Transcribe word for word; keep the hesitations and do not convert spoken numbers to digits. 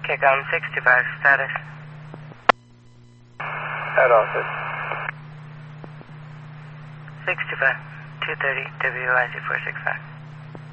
Kickoff sixty-five, status. Head office. sixty-five, two thirty, W I Z four six five.